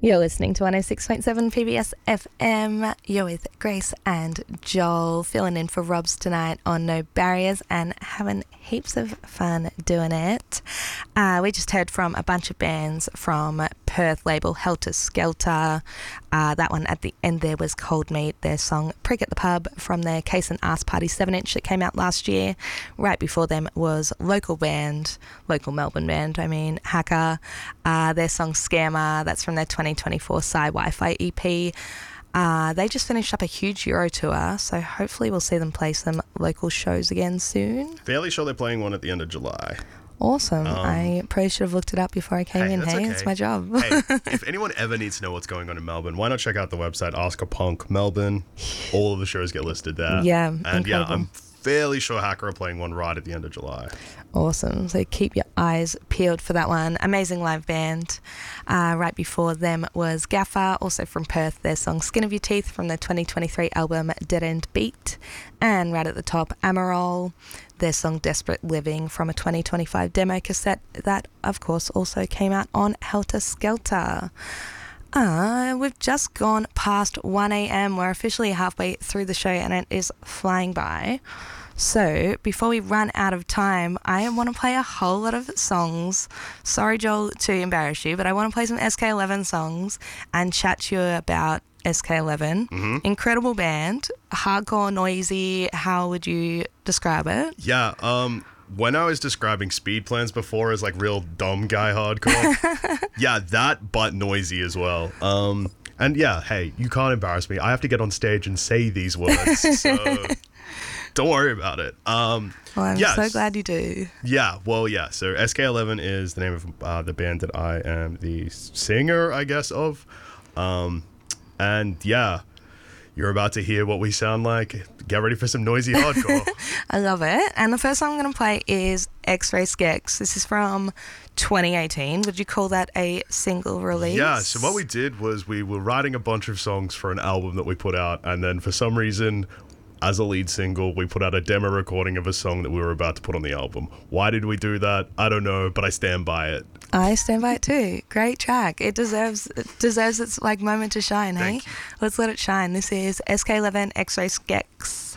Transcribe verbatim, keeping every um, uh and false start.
You're listening to one oh six point seven P B S F M. You're with Grace and Joel, filling in for Robs tonight on No Barriers and having heaps of fun doing it. Uh, we just heard from a bunch of bands from Perth label Helter Skelter. Uh, that one at the end there was Cold Meat, their song Prick at the Pub from their Case and Ass Party seven inch that came out last year. Right before them was local band, local Melbourne band, I mean, Hacker. Uh, their song Scammer, that's from their twenty twenty-four Psy Wi-Fi E P. Uh, they just finished up a huge Euro tour, so hopefully we'll see them play some local shows again soon. Fairly sure they're playing one at the end of July. Awesome. Um, I probably should have looked it up before I came hey, in. that's Hey, okay. it's my job. Hey, if anyone ever needs to know what's going on in Melbourne, why not check out the website Ask a Punk Melbourne? All of the shows get listed there. Yeah, and incredible. yeah, I'm fairly sure Hacker are playing one right at the end of July. Awesome. So keep your eyes peeled for that one. Amazing live band. Uh, right before them was Gaffer, also from Perth, their song Skin of Your Teeth from their twenty twenty-three album Dead End Beat. And right at the top, Amarol, their song Desperate Living from a twenty twenty-five demo cassette that, of course, also came out on Helter Skelter. Uh, we've just gone past one a.m. We're officially halfway through the show and it is flying by. So, before we run out of time, I want to play a whole lot of songs. Sorry, Joel, to embarrass you, but I want to play some S K eleven songs and chat to you about S K eleven. Mm-hmm. Incredible band, hardcore, noisy. How would you describe it? Yeah, um... when I was describing Speed Plans before as like real dumb guy hardcore, yeah, that but noisy as well. Um, and yeah, hey, you can't embarrass me. I have to get on stage and say these words, so don't worry about it. Um, Well, I'm yes. so glad you do. Yeah, well, yeah. So S K eleven is the name of uh, the band that I am the singer, I guess, of. Um, and yeah, you're about to hear what we sound like. Get ready for some noisy hardcore. I love it. And the first song I'm going to play is X-Ray Skex. This is from twenty eighteen. Would you call that a single release? Yeah, so what we did was we were writing a bunch of songs for an album that we put out, and then for some reason, as a lead single, we put out a demo recording of a song that we were about to put on the album. Why did we do that? I don't know, but I stand by it. I stand by it too. Great track. It deserves it deserves its like moment to shine, hey? Thank you. Let's let it shine. This is S K eleven X-Ray Skex.